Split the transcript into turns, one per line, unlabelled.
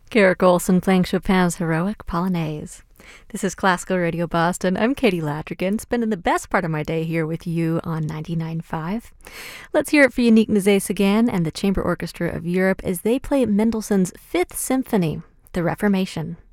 Garrick Olson playing Chopin's Heroic Polonaise. This is Classical Radio Boston. I'm Katie Ladrigan, spending the best part of my day here with you on 99.5. Let's hear it for Yannick Nézet-Séguin and the Chamber Orchestra of Europe as they play Mendelssohn's Fifth Symphony, The Reformation.